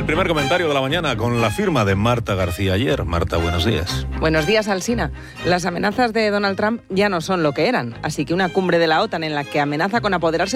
primer comentario de la mañana con la firma de Marta García ayer. Marta, buenos días. Buenos días, Alsina. Las amenazas de Donald Trump ya no son lo que eran, así que una cumbre de la OTAN en la que amenaza con apoderarse